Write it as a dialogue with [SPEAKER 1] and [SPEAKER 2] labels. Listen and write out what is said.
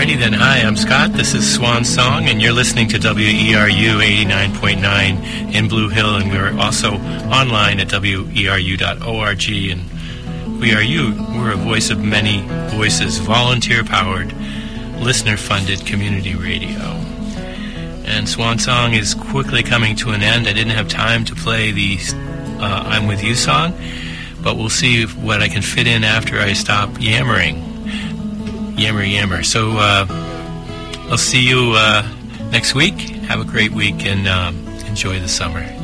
[SPEAKER 1] Alrighty then, hi, I'm Scott, this is Swan Song, and you're listening to WERU 89.9 in Blue Hill, and we're also online at weru.org, and we're a voice of many voices, volunteer-powered, listener-funded community radio. And Swan Song is quickly coming to an end. I didn't have time to play the I'm With You song, but we'll see what I can fit in after I stop yammering. Yammer. So I'll see you next week. Have a great week and enjoy the summer.